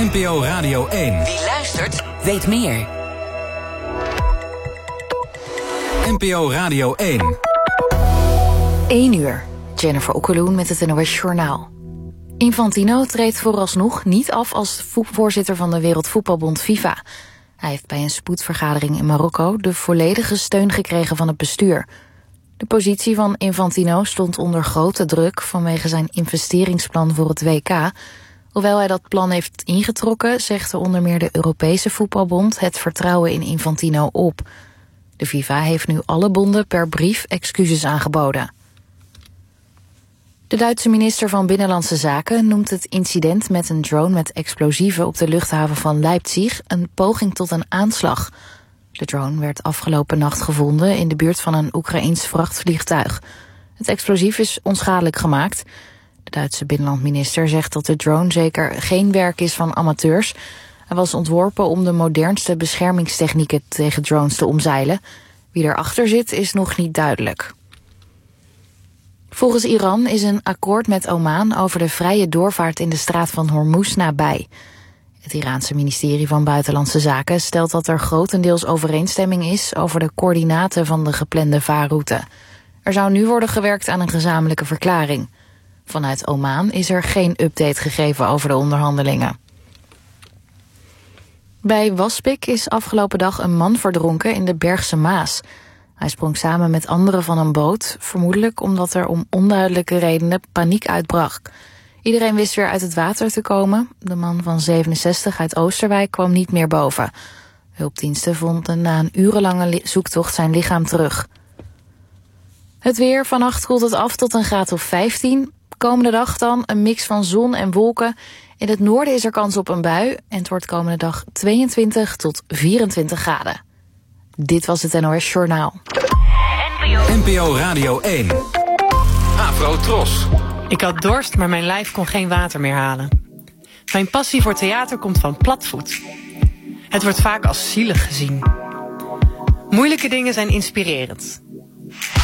NPO Radio 1. Wie luistert, weet meer. NPO Radio 1. 1 uur. Jennifer Okkeloen met het NOS Journaal. Infantino treedt vooralsnog niet af als voorzitter van de Wereldvoetbalbond FIFA. Hij heeft bij een spoedvergadering in Marokko de volledige steun gekregen van het bestuur. De positie van Infantino stond onder grote druk vanwege zijn investeringsplan voor het WK. Hoewel hij dat plan heeft ingetrokken, zegt onder meer de Europese Voetbalbond het vertrouwen in Infantino op. De FIFA heeft nu alle bonden per brief excuses aangeboden. De Duitse minister van Binnenlandse Zaken noemt het incident met een drone met explosieven op de luchthaven van Leipzig een poging tot een aanslag. De drone werd afgelopen nacht gevonden in de buurt van een Oekraïens vrachtvliegtuig. Het explosief is onschadelijk gemaakt. De Duitse binnenlandminister zegt dat de drone zeker geen werk is van amateurs. Hij was ontworpen om de modernste beschermingstechnieken tegen drones te omzeilen. Wie erachter zit is nog niet duidelijk. Volgens Iran is een akkoord met Oman over de vrije doorvaart in de straat van Hormuz nabij. Het Iraanse ministerie van Buitenlandse Zaken stelt dat er grotendeels overeenstemming is over de coördinaten van de geplande vaarroute. Er zou nu worden gewerkt aan een gezamenlijke verklaring. Vanuit Oman is er geen update gegeven over de onderhandelingen. Bij Waspik is afgelopen dag een man verdronken in de Bergse Maas. Hij sprong samen met anderen van een boot, vermoedelijk omdat er om onduidelijke redenen paniek uitbrak. Iedereen wist weer uit het water te komen. De man van 67 uit Oosterwijk kwam niet meer boven. Hulpdiensten vonden na een urenlange zoektocht zijn lichaam terug. Het weer, vannacht koelt het af tot een graad of 15. Komende dag dan een mix van zon en wolken. In het noorden is er kans op een bui en het wordt komende dag 22 tot 24 graden. Dit was het NOS Journaal. NPO Radio 1. Afro Tros. Ik had dorst, maar mijn lijf kon geen water meer halen. Mijn passie voor theater komt van platvoet. Het wordt vaak als zielig gezien. Moeilijke dingen zijn inspirerend.